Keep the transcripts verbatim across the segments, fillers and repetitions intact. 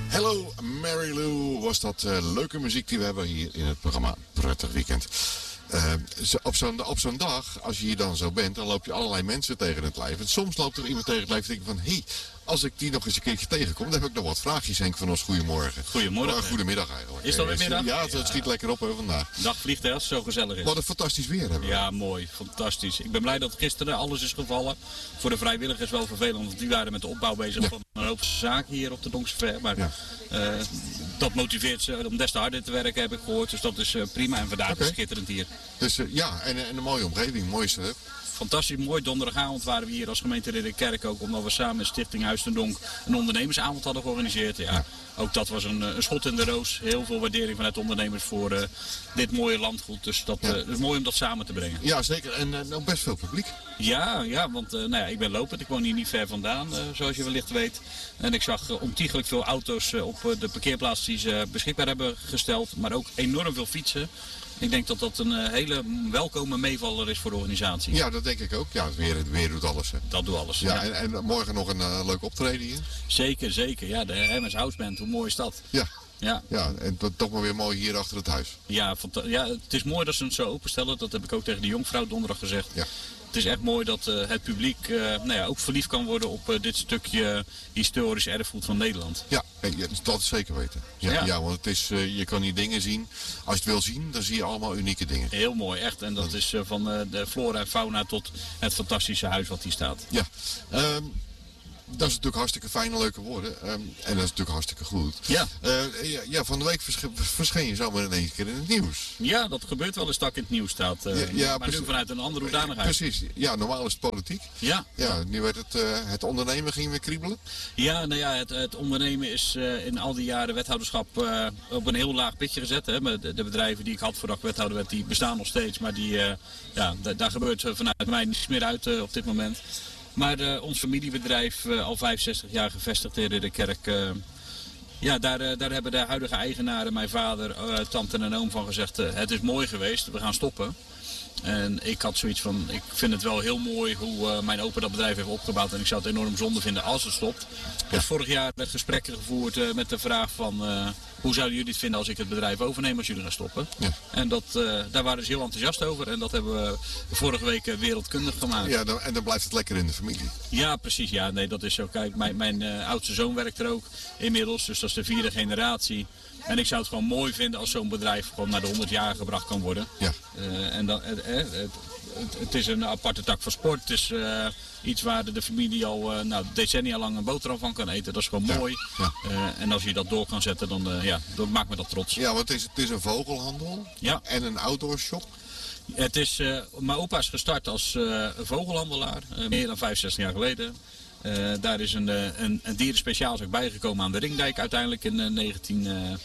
Hello Mary Lou was dat uh, leuke muziek die we hebben hier in het programma Prettig Weekend. Uh, op zo'n op zo'n dag, als je hier dan zo bent, dan loop je allerlei mensen tegen het lijf. En soms loopt er iemand tegen het lijf en denk je van, hé, hey, als ik die nog eens een keertje tegenkom, dan heb ik nog wat vraagjes. Henk van ons, goedemorgen. Goedemorgen. Oh, goedemiddag eigenlijk. Is dat weer middag? Ja, het, het schiet lekker op hè, vandaag. Dag vliegt hè, als het zo gezellig is. Wat een fantastisch weer hebben we. Ja, mooi. Fantastisch. Ik ben blij dat gisteren alles is gevallen. Voor de vrijwilligers wel vervelend, want die waren met de opbouw bezig ja. van een hoop zaken hier op de Donkse Ver. Maar ja. uh, dat motiveert ze om des te harder te werken, heb ik gehoord. Dus dat is uh, prima en vandaag okay. is schitterend hier. Dus uh, ja, en, en een mooie omgeving, mooi is het. Fantastisch mooi. Donderdagavond waren we hier als gemeente Ridderkerk ook, omdat we samen met Stichting Huis ten Donk een ondernemersavond hadden georganiseerd. Ja, ja. Ook dat was een, een schot in de roos. Heel veel waardering vanuit ondernemers voor uh, dit mooie landgoed. Dus dat ja. uh, is mooi om dat samen te brengen. Ja, zeker. En uh, ook best veel publiek. Ja, ja want uh, nou ja, ik ben lopend. Ik woon hier niet ver vandaan, uh, zoals je wellicht weet. En ik zag uh, ontiegelijk veel auto's uh, op uh, de parkeerplaats die ze beschikbaar hebben gesteld. Maar ook enorm veel fietsen. Ik denk dat dat een uh, hele welkome meevaller is voor de organisatie. Ja, dat denk ik ook. Ja, het weer, het weer doet alles. Hè. Dat doet alles. Ja, ja. En, en morgen nog een uh, leuk optreden hier. Zeker, zeker. Ja, de Hermes House Band. Hoe mooi is dat? Ja. Ja. Ja, en dat, toch maar weer mooi hier achter het huis. Ja, ja, het is mooi dat ze het zo openstellen. Dat heb ik ook tegen de Jongvrouw donderdag gezegd. Ja. Het is echt mooi dat uh, het publiek uh, nou ja, ook verliefd kan worden op uh, dit stukje historisch erfgoed van Nederland. Ja, dat is zeker weten. Ja, ja. ja want het is, uh, je kan hier dingen zien. Als je het wil zien, dan zie je allemaal unieke dingen. Heel mooi, echt. En dat is uh, van uh, de flora en fauna tot het fantastische huis wat hier staat. Ja. Um, Dat is natuurlijk hartstikke fijne, leuke woorden. Um, en dat is natuurlijk hartstikke goed. Ja. Uh, ja, ja, van de week versch verscheen je zomaar in één keer in het nieuws. Ja, dat gebeurt wel eens dat ik in het nieuws staat. Uh, ja, ja, maar nu vanuit een andere hoedanigheid. Precies. Ja, normaal is het politiek. Ja. Ja, nu werd het, uh, het ondernemen ging weer kriebelen. Ja, nou ja, het, het ondernemen is uh, in al die jaren wethouderschap uh, op een heel laag pitje gezet. Hè. De, de bedrijven die ik had voordat ik wethouder werd, die bestaan nog steeds. Maar die, uh, ja, daar gebeurt vanuit mij niets meer uit uh, op dit moment. Maar uh, ons familiebedrijf, uh, al vijfenzestig jaar gevestigd in Ridderkerk, uh, ja, daar, uh, daar hebben de huidige eigenaren, mijn vader, uh, tante en oom van gezegd, uh, het is mooi geweest, we gaan stoppen. En ik had zoiets van, ik vind het wel heel mooi hoe uh, mijn opa dat bedrijf heeft opgebouwd en ik zou het enorm zonde vinden als het stopt. Ja. Dus vorig jaar werd gesprekken gevoerd uh, met de vraag van, uh, hoe zouden jullie het vinden als ik het bedrijf overneem als jullie gaan stoppen? Ja. En dat, uh, daar waren ze heel enthousiast over en dat hebben we vorige week uh, wereldkundig gemaakt. Ja, dan, en dan blijft het lekker in de familie. Ja, precies. Ja, nee, dat is zo. Kijk, mijn, mijn uh, oudste zoon werkt er ook inmiddels, dus dat is de vierde generatie. En ik zou het gewoon mooi vinden als zo'n bedrijf gewoon naar de honderd jaar gebracht kan worden. Ja. Uh, en dan, uh, het, het, het is een aparte tak van sport. Het is uh, iets waar de, de familie al uh, nou, decennia lang een boterham van kan eten. Dat is gewoon ja. mooi. Ja. Uh, en als je dat door kan zetten, dan, uh, ja, dan maakt me dat trots. Ja, want het is, het is een vogelhandel ja. en een outdoor shop. Het is, uh, mijn opa is gestart als uh, vogelhandelaar, uh, meer dan vijfenzestig jaar geleden. Uh, daar is een, een, een dierenspeciaalzaak bijgekomen aan de Ringdijk uiteindelijk in uh, negentien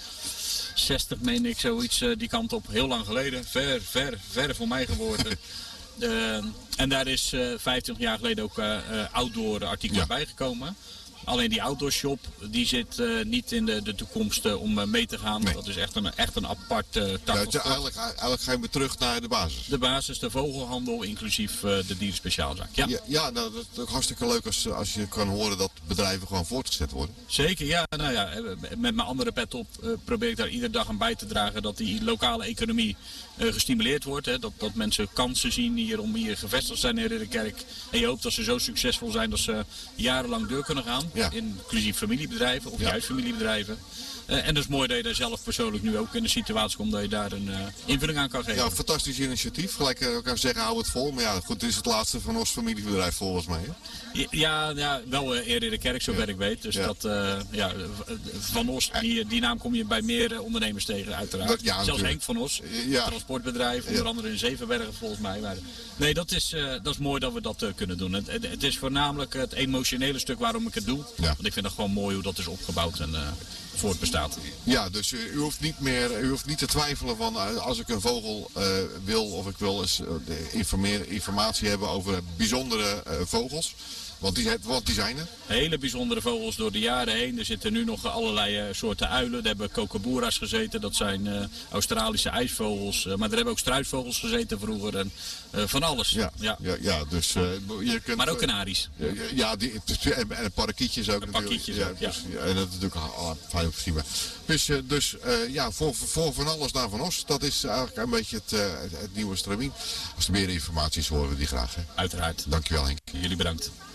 zestig, meen ik, zoiets uh, die kant op. Heel lang geleden, ver, ver, ver voor mij geworden. uh, en daar is uh, vijfentwintig jaar geleden ook uh, uh, outdoor artikelen ja. bijgekomen. Alleen die outdoor shop die zit uh, niet in de, de toekomst uh, om uh, mee te gaan. Nee. Dat is echt een, echt een apart uh, tak ja, eigenlijk, eigenlijk gaan we terug naar de basis. De basis, de vogelhandel, inclusief uh, de dierenspeciaalzaak. Ja, ja, ja nou, dat is ook hartstikke leuk als, als je kan horen dat bedrijven gewoon voortgezet worden. Zeker, ja. Nou ja, met mijn andere pet op uh, probeer ik daar iedere dag aan bij te dragen dat die lokale economie uh, gestimuleerd wordt. Hè. Dat, dat mensen kansen zien hier om hier gevestigd zijn in Ridderkerk. En je hoopt dat ze zo succesvol zijn dat ze jarenlang deur kunnen gaan. Ja. Inclusief familiebedrijven of ja. juist familiebedrijven. Uh, en dat is mooi dat je daar zelf persoonlijk nu ook in de situatie komt dat je daar een uh, invulling aan kan geven. Ja, fantastisch initiatief. Gelijk uh, kan zeggen, hou het vol. Maar ja, goed, het is het laatste van ons familiebedrijf volgens mij. Hè? Ja, ja, wel uh, eerder in de kerk, zover ja. ik weet. Dus ja. dat, uh, ja, Van Os, die, die naam kom je bij meer uh, ondernemers tegen uiteraard. Dat, ja, Zelfs natuurlijk. Henk Van Os, ja. transportbedrijf, onder ja. andere in Zevenbergen volgens mij. Maar, nee, dat is, uh, dat is mooi dat we dat uh, kunnen doen. Het, het, het is voornamelijk het emotionele stuk waarom ik het doe. Ja. Want ik vind het gewoon mooi hoe dat is opgebouwd en uh, voortbestaat. Ja, dus uh, u hoeft niet meer, u hoeft niet te twijfelen van uh, als ik een vogel uh, wil of ik wil eens uh, informeer, informatie hebben over bijzondere uh, vogels. Want die, want die zijn er. Hele bijzondere vogels door de jaren heen. Er zitten nu nog allerlei uh, soorten uilen. Er hebben kookaburra's gezeten. Dat zijn uh, Australische ijsvogels. Uh, maar er hebben ook struisvogels gezeten vroeger. En, uh, van alles. Ja, ja. ja, ja dus, uh, je kunt, maar ook kanaries. Uh, ja, die, en, en parakietjes ook en natuurlijk. Ja, ook, ja. Dus, ja, en dat is natuurlijk al fijn opgezien. Dus, uh, dus uh, ja, voor, voor van alles naar Van Os. Dat is eigenlijk een beetje het, uh, het, het nieuwe stramien. Als er meer informatie is, horen we die graag. Hè? Uiteraard. Dankjewel, Henk. Jullie bedankt.